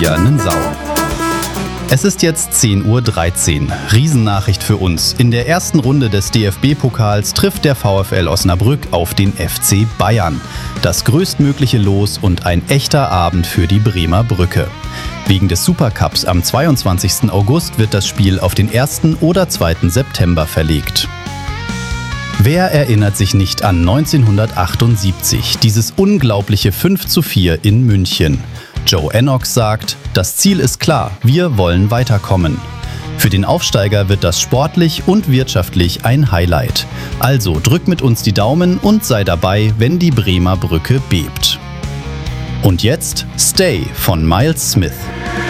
einen Sau. Es ist jetzt 10:13 Uhr. Riesennachricht für uns. In der ersten Runde des DFB-Pokals trifft der VfL Osnabrück auf den FC Bayern. Das größtmögliche Los und ein echter Abend für die Bremer Brücke. Wegen des Supercups am 22. August wird das Spiel auf den 1. oder 2. September verlegt. Wer erinnert sich nicht an 1978, dieses unglaubliche 5:4 in München? Joe Ennox sagt, das Ziel ist klar, wir wollen weiterkommen. Für den Aufsteiger wird das sportlich und wirtschaftlich ein Highlight. Also drück mit uns die Daumen und sei dabei, wenn die Bremer Brücke bebt. Und jetzt Stay von Miles Smith.